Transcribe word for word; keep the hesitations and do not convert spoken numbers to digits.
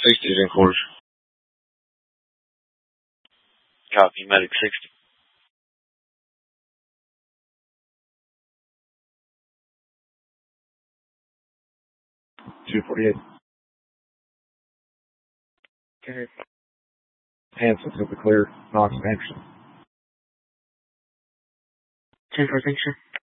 sixty is in course. Copy, medic sixty. two forty-eight. Okay. Hanson took the clear. Knox Anderson. ten four, thanks, sir.